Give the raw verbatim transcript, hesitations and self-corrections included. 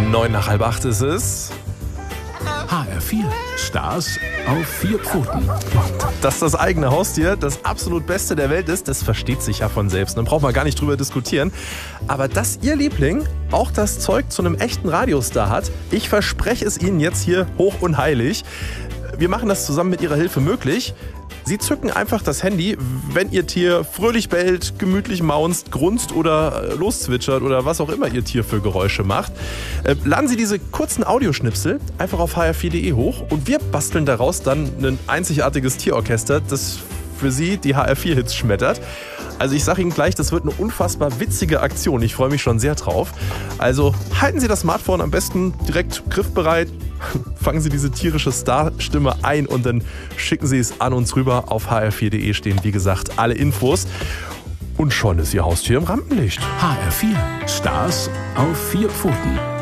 Neun nach halb acht ist es. H R vier. Stars auf vier Pfoten. Dass das eigene Haustier das absolut Beste der Welt ist, das versteht sich ja von selbst. Dann braucht man gar nicht drüber diskutieren. Aber dass Ihr Liebling auch das Zeug zu einem echten Radiostar hat, ich verspreche es Ihnen jetzt hier hoch und heilig. Wir machen das zusammen mit Ihrer Hilfe möglich. Sie zücken einfach das Handy, wenn Ihr Tier fröhlich bellt, gemütlich maunzt, grunzt oder loszwitschert oder was auch immer Ihr Tier für Geräusche macht. Äh, laden Sie diese kurzen Audioschnipsel einfach auf h r vier punkt d e hoch und wir basteln daraus dann ein einzigartiges Tierorchester, das für Sie die H R vier Hits schmettert. Also ich sage Ihnen gleich, das wird eine unfassbar witzige Aktion. Ich freue mich schon sehr drauf. Also halten Sie das Smartphone am besten direkt griffbereit. Fangen Sie diese tierische Starstimme ein und dann schicken Sie es an uns rüber. Auf h r vier punkt d e stehen, wie gesagt, alle Infos. Und schon ist Ihr Haustier im Rampenlicht. H R vier. Stars auf vier Pfoten.